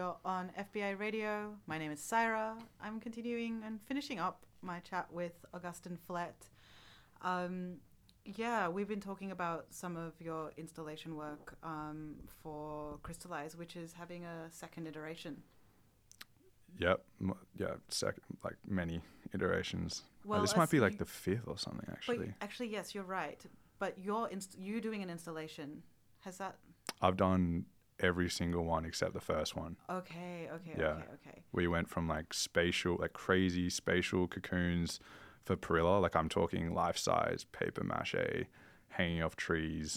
You're on FBI Radio. My name is Syra. I'm continuing and finishing up my chat with Augustin Flett. We've been talking about some of your installation work for Crystallize, which is having a second iteration. Yep. Like many iterations. Well, this might be like the fifth or something, actually. Actually, yes, you're right. But you doing an installation, has that... I've done every single one except the first one. Okay. We went from like crazy spatial cocoons for Perilla. Like I'm talking life-size paper mache, hanging off trees,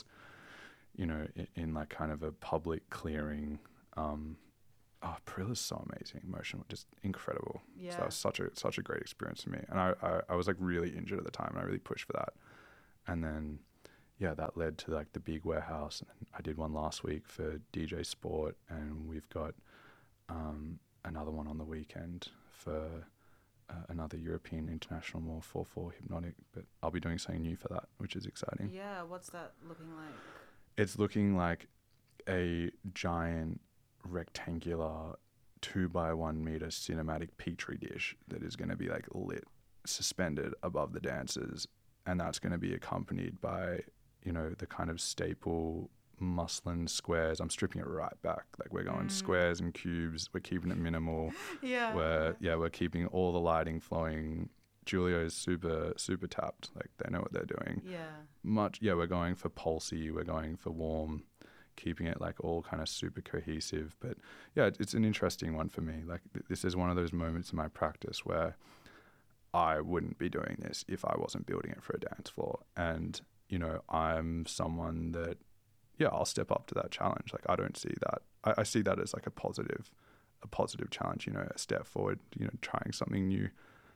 in like kind of a public clearing. Perilla's so amazing, emotional, just incredible. Yeah. So that was such a great experience for me. And I was like really injured at the time and I really pushed for that. And then, that led to like the big warehouse. And I did one last week for DJ Sport, and we've got another one on the weekend for another European International Mall 4/4 Hypnotic. But I'll be doing something new for that, which is exciting. Yeah, what's that looking like? It's looking like a giant rectangular 2x1 meter cinematic petri dish that is going to be like lit, suspended above the dancers, and that's going to be accompanied by the kind of staple muslin squares. I'm stripping it right back. Like we're going squares and cubes. We're keeping it minimal. We're keeping all the lighting flowing. Julio's super tapped. Like they know what they're doing. We're going for pulsy. We're going for warm, keeping it like all kind of super cohesive. But it's an interesting one for me. Like this is one of those moments in my practice where I wouldn't be doing this if I wasn't building it for a dance floor. And I'm someone that I'll step up to that challenge. Like I don't see that. I see that as like a positive challenge, a step forward, trying something new.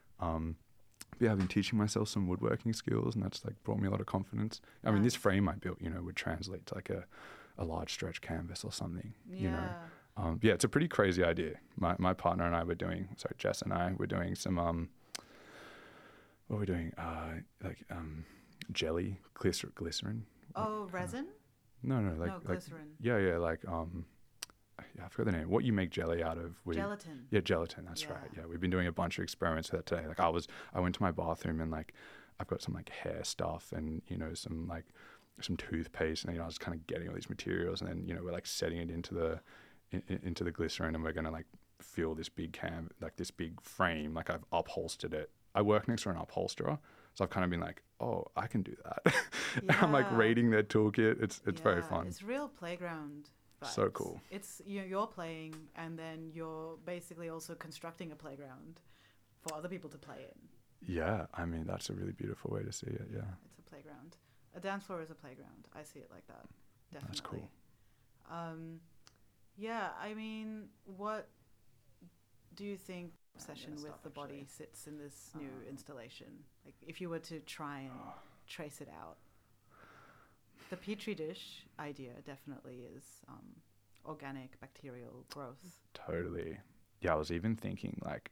I've been teaching myself some woodworking skills, and that's like brought me a lot of confidence. I mean, this frame I built, would translate to like a large stretch canvas or something, it's a pretty crazy idea. My partner and I Jess and I were doing some, what were we doing? Jelly, glycerin. Resin? No, glycerin. I forgot the name. What you make jelly out of? Gelatin. Yeah, gelatin. That's right. Yeah, we've been doing a bunch of experiments with that today. Like I went to my bathroom and like I've got some like hair stuff and some toothpaste, and I was kind of getting all these materials, and then we're like setting it into the glycerin, and we're gonna like fill this big this big frame. Like I've upholstered it. I work next to an upholsterer, so I've kind of been like, oh, I can do that. I'm like raiding their toolkit. It's very fun. It's real playground vibes. So cool. It's you're playing, and then you're basically also constructing a playground for other people to play in. Yeah, I mean that's a really beautiful way to see it. Yeah, it's a playground. A dance floor is a playground. I see it like that. Definitely. That's cool. I mean, what do you think obsession with the body sits in this new installation? Like, if you were to try and trace it out, the petri dish idea definitely is organic bacterial growth. Totally. Yeah, I was even thinking like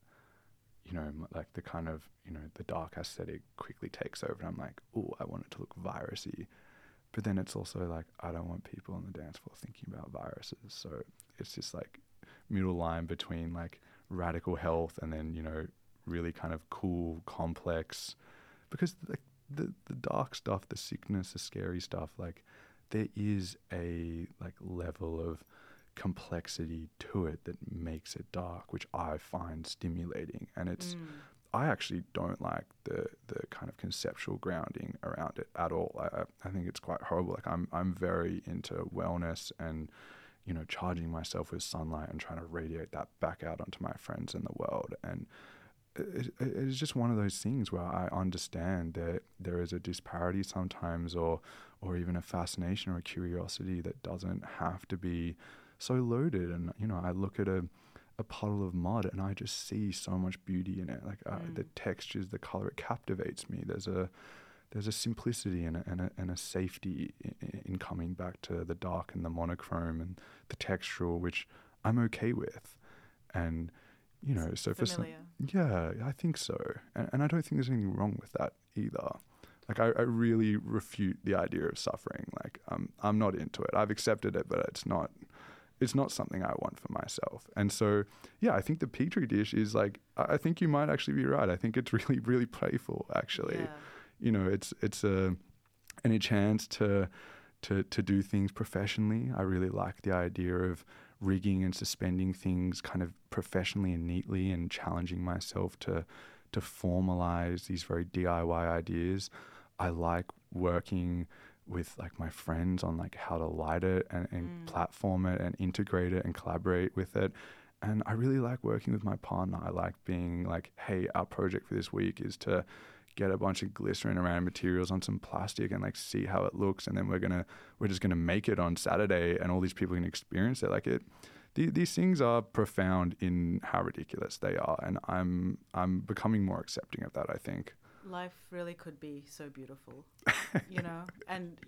the kind of the dark aesthetic quickly takes over, and I'm like, oh, I want it to look virusy, but then it's also like I don't want people on the dance floor thinking about viruses. So it's just like middle line between like radical health and then really kind of cool, complex, because the dark stuff, the sickness, the scary stuff, like there is a like level of complexity to it that makes it dark, which I find stimulating. And it's I actually don't like the kind of conceptual grounding around it at all. I think it's quite horrible. Like I'm very into wellness and charging myself with sunlight and trying to radiate that back out onto my friends in the world. And it is just one of those things where I understand that there is a disparity sometimes, or even a fascination or a curiosity that doesn't have to be so loaded. And I look at a puddle of mud and I just see so much beauty in it. Like the textures, the color, it captivates me. There's a simplicity and a safety in coming back to the dark and the monochrome and the textural, which I'm okay with. And so familiar. I think so. And I don't think there's anything wrong with that either. Like I really refute the idea of suffering. Like I'm not into it. I've accepted it, but it's not it's not something I want for myself. And so, yeah, I think the Petri dish is like, I think you might actually be right. I think it's really, really playful, actually. Yeah. You know, it's any chance to do things professionally. I really like the idea of rigging and suspending things kind of professionally and neatly, and challenging myself to formalize these very DIY ideas. I like working with like my friends on like how to light it and platform it and integrate it and collaborate with it. And I really like working with my partner. I like being like, hey, our project for this week is to get a bunch of glycerin and random materials on some plastic and like see how it looks, and then we're just gonna make it on Saturday, and all these people can experience it. Like these things are profound in how ridiculous they are, and I'm becoming more accepting of that, I think. Life really could be so beautiful, and